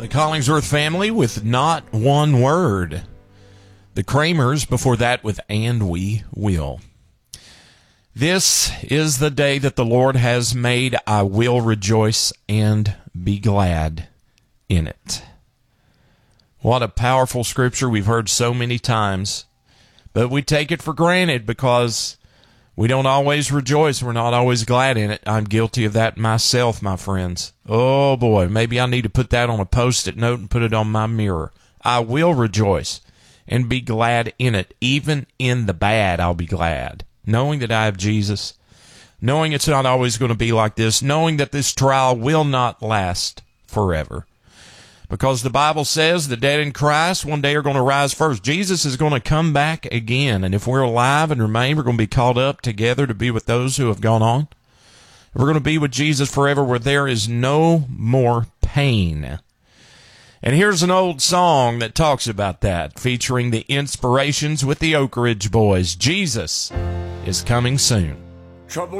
The Collingsworth family with Not One Word. The Kramers before that with And We Will. This is the day that the Lord has made. I will rejoice and be glad in it. What a powerful scripture we've heard so many times, but we take it for granted because we don't always rejoice. We're not always glad in it. I'm guilty of that myself, my friends. Oh boy, maybe I need to put that on a Post-it note and put it on my mirror. I will rejoice and be glad in it. Even in the bad, I'll be glad. Knowing that I have Jesus, knowing it's not always going to be like this, knowing that this trial will not last forever. Because the Bible says the dead in Christ one day are going to rise first. Jesus is going to come back again. And if we're alive and remain, we're going to be called up together to be with those who have gone on. We're going to be with Jesus forever where there is no more pain. And here's an old song that talks about that, featuring the Inspirations with the Oak Ridge Boys. Jesus is coming soon. Trouble